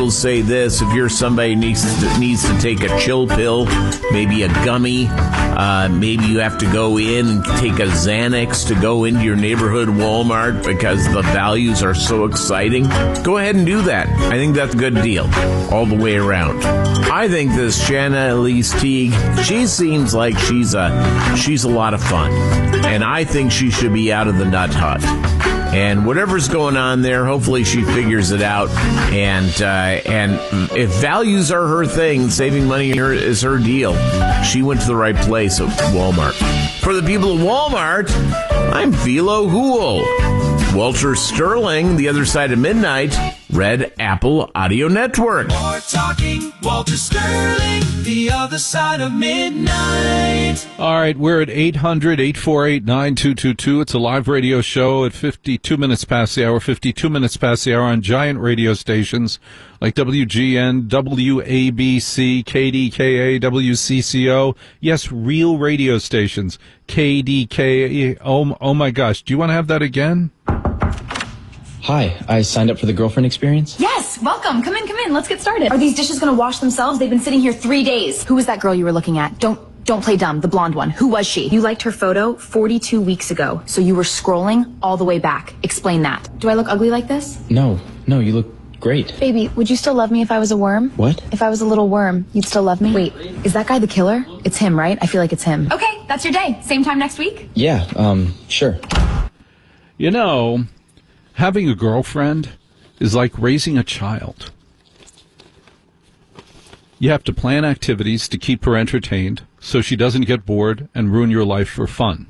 will say this: if you're somebody who needs to take a chill pill, maybe a gummy, maybe you have to go in and take a Xanax to go into your neighborhood Walmart because the values are so exciting, go ahead and do that. I think that's a good deal all the way around. I think this Shanna Elise Teague, she seems like she's a lot of fun, and I think she should be out of the nut hut. And whatever's going on there, hopefully she figures it out. And if values are her thing, saving money is her deal, she went to the right place at Walmart. For the people of Walmart, I'm Philo Hool. Walter Sterling, The Other Side of Midnight, Red Apple Audio Network. More talking, Walter Sterling, The Other Side of Midnight. All right, we're at 800-848-9222. It's a live radio show at 52 minutes past the hour, 52 minutes past the hour on giant radio stations like WGN, WABC, KDKA, WCCO. Yes, real radio stations. KDKA. Oh my gosh. Do you want to have that again? Hi, I signed up for the girlfriend experience. Yes, welcome. Come in. Let's get started. Are these dishes going to wash themselves? They've been sitting here 3 days. Who was that girl you were looking at? Don't play dumb. The blonde one. Who was she? You liked her photo 42 weeks ago, so you were scrolling all the way back. Explain that. Do I look ugly like this? No, you look great. Baby, would you still love me if I was a worm? What? If I was a little worm, you'd still love me? Wait, is that guy the killer? It's him, right? I feel like it's him. Okay, that's your day. Same time next week? Yeah, sure. You know, having a girlfriend is like raising a child. You have to plan activities to keep her entertained so she doesn't get bored and ruin your life for fun.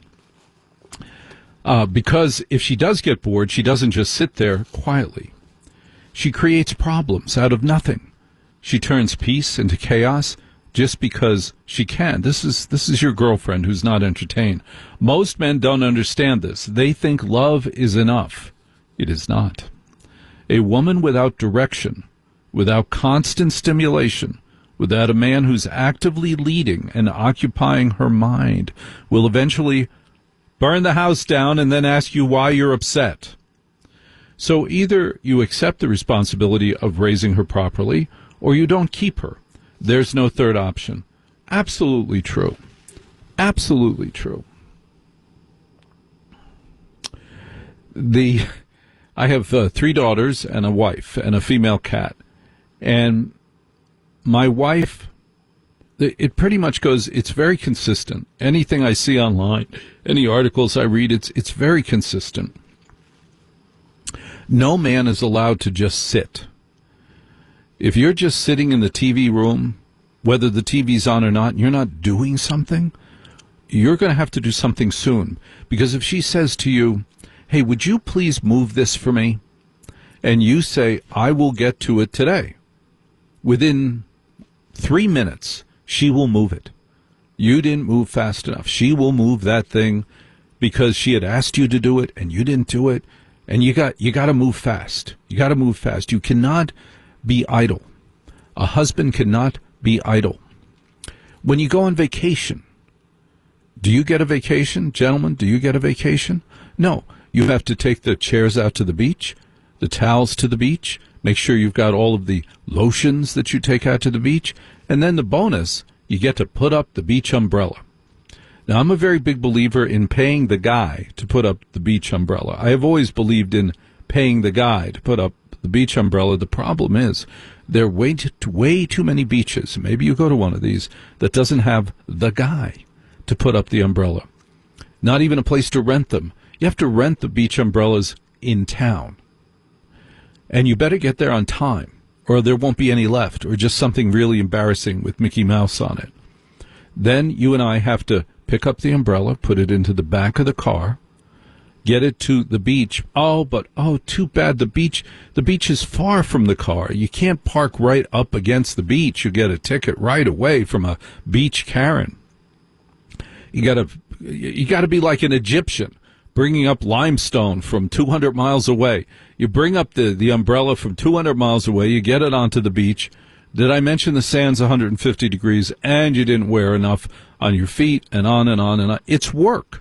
Because if she does get bored, she doesn't just sit there quietly. She creates problems out of nothing. She turns peace into chaos just because she can. This is your girlfriend who's not entertained. Most men don't understand this. They think love is enough. It is not. A woman without direction, without constant stimulation, without a man who's actively leading and occupying her mind, will eventually burn the house down and then ask you why you're upset. So either you accept the responsibility of raising her properly, or you don't keep her. There's no third option. Absolutely true. Absolutely true. I have 3 daughters and a wife and a female cat. And my wife, it pretty much goes, it's very consistent. Anything I see online, any articles I read, it's very consistent. No man is allowed to just sit. If you're just sitting in the TV room, whether the TV's on or not, and you're not doing something, you're going to have to do something soon. Because if she says to you, hey, would you please move this for me? And you say, I will get to it today. Within 3 minutes, she will move it. You didn't move fast enough. She will move that thing because she had asked you to do it and you didn't do it. And you got to move fast. You got to move fast. You cannot be idle. A husband cannot be idle. When you go on vacation, do you get a vacation? Gentlemen, do you get a vacation? No. You have to take the chairs out to the beach, the towels to the beach, make sure you've got all of the lotions that you take out to the beach, and then the bonus, you get to put up the beach umbrella. Now, I'm a very big believer in paying the guy to put up the beach umbrella. I have always believed in paying the guy to put up the beach umbrella. The problem is there are way too many beaches, maybe you go to one of these, that doesn't have the guy to put up the umbrella. Not even a place to rent them. You have to rent the beach umbrellas in town. And you better get there on time, or there won't be any left, or just something really embarrassing with Mickey Mouse on it. Then you and I have to pick up the umbrella, put it into the back of the car, get it to the beach. Too bad. The beach is far from the car. You can't park right up against the beach. You get a ticket right away from a beach Karen. You gotta be like an Egyptian, bringing up limestone from 200 miles away. You bring up the umbrella from 200 miles away, you get it onto the beach. Did I mention the sand's 150 degrees and you didn't wear enough on your feet and on and on and on? It's work.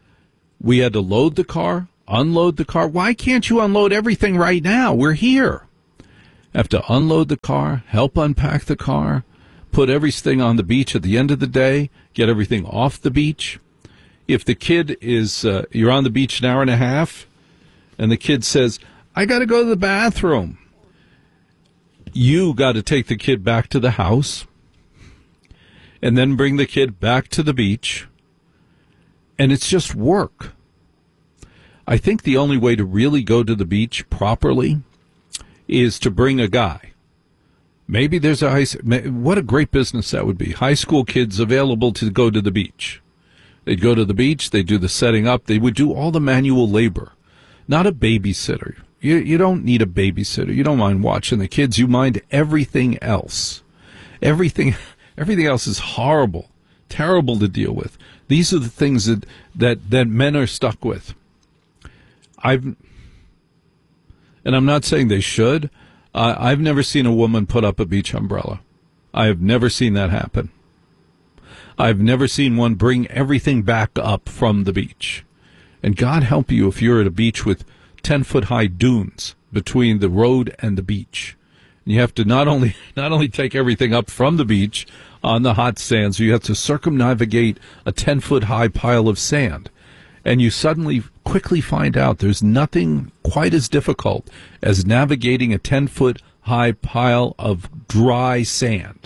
We had to load the car, unload the car. Why can't you unload everything right now? We're here. have to unload the car, help unpack the car, put everything on the beach at the end of the day, get everything off the beach. If the kid is, you're on the beach an hour and a half, and the kid says, I got to go to the bathroom, you got to take the kid back to the house and then bring the kid back to the beach. And it's just work. I think the only way to really go to the beach properly is to bring a guy. Maybe there's what a great business that would be. High school kids available to go to the beach. They'd go to the beach, they'd do the setting up, they would do all the manual labor. Not a babysitter. You don't need a babysitter. You don't mind watching the kids. You mind everything else. Everything else is horrible, terrible to deal with. These are the things that men are stuck with. And I'm not saying they should. I've never seen a woman put up a beach umbrella. I have never seen that happen. I've never seen one bring everything back up from the beach. And God help you if you're at a beach with 10-foot-high dunes between the road and the beach. And you have to not only take everything up from the beach on the hot sands, you have to circumnavigate a 10-foot-high pile of sand. And you suddenly quickly find out there's nothing quite as difficult as navigating a 10-foot-high pile of dry sand.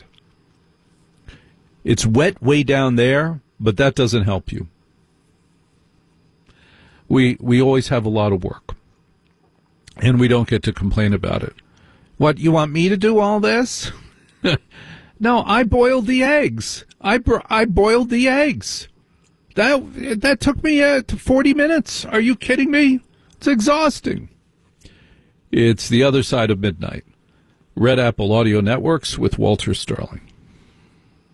It's wet way down there, but that doesn't help you. We always have a lot of work, and we don't get to complain about it. What, you want me to do all this? No, I boiled the eggs. I boiled the eggs. That took me 40 minutes. Are you kidding me? It's exhausting. It's The Other Side of Midnight. Red Apple Audio Networks with Walter Sterling.